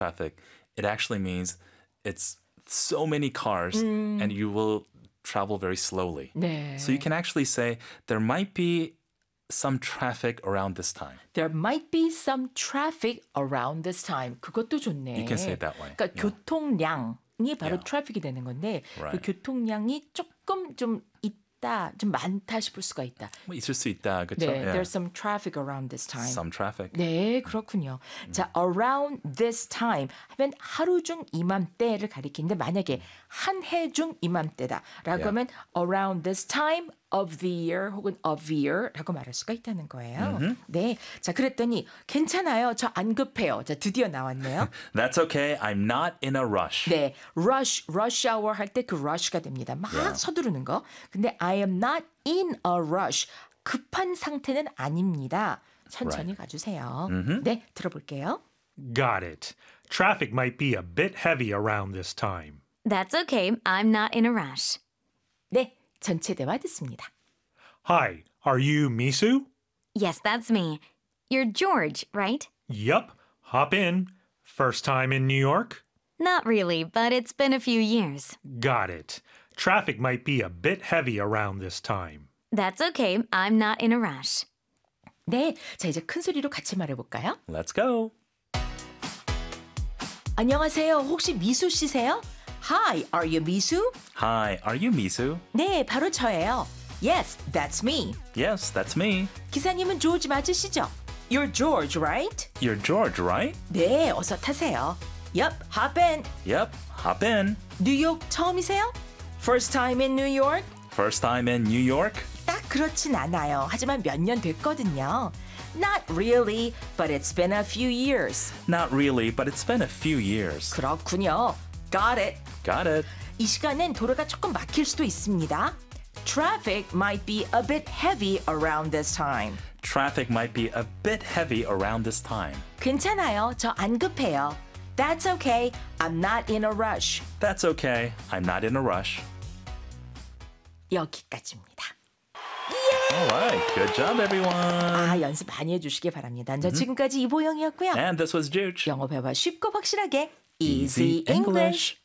traffic, it actually means it's so many cars and you will travel very slowly. 네. So you can actually say there might be some traffic around this time. There might be some traffic around this time. 그것도 좋네. You can say it that way. 그러니까 Yeah. 교통량이 바로 Yeah. 트래픽이 되는 건데 Right. 그 교통량이 조금 좀 있다, 좀 많다 싶을 수가 있다. 뭐 있을 수 있다. 그렇죠? 네, there's some traffic around this time. Some traffic. 네, 그렇군요. 자, around this time 하면 하루 중 이맘때를 가리키는데 만약에 한 해 중 이맘때다라고 Yeah. 하면 around this time of the year 혹은 of year라고 말할 수가 있다는 거예요. 네, 자 그랬더니 괜찮아요. 저 안 급해요. 자 드디어 나왔네요. That's okay. I'm not in a rush. 네, rush hour 할 때 그 rush가 됩니다. 막 Yeah. 서두르는 거. 근데 I am not in a rush. 급한 상태는 아닙니다. 천천히 가주세요. 네, 들어볼게요. Got it. Traffic might be a bit heavy around this time. That's okay. I'm not in a rush. 네, 전체 대화 듣습니다. Hi, are you Misu? Yes, that's me. You're George, right? Yup. Hop in. First time in New York? Not really, but it's been a few years. Got it. Traffic might be a bit heavy around this time. That's okay. I'm not in a rush. 네, 자 이제 큰 소리로 같이 말해볼까요? Let's go. 안녕하세요. 혹시 미수 씨세요? Hi, are you 미수? Hi, are you Misu? 네, 바로 저예요. Yes, that's me. Yes, that's me. 기사님은 조지 맞으시죠? You're George, right? You're George, right? 네, 어서 타세요. Yup, hop in. Yep, hop in. 뉴욕 처음이세요? First time in New York? First time in New York? 딱 그렇진 않아요. 하지만 몇 년 됐거든요. Not really, but it's been a few years. Not really, but it's been a few years. 그렇군요. Got it. Got it. 이 시간엔 도로가 조금 막힐 수도 있습니다. Traffic might be a bit heavy around this time. Traffic might be a bit heavy around this time. 괜찮아요. 저 안 급해요. That's okay. I'm not in a rush. That's okay. I'm not in a rush. 여기까지입니다. All right. Good job, everyone. 아, 연습 많이 해주시기 바랍니다. 저 지금까지 이보영이었고요. And this was Juge. 영어 배워 쉽고 확실하게 Easy English.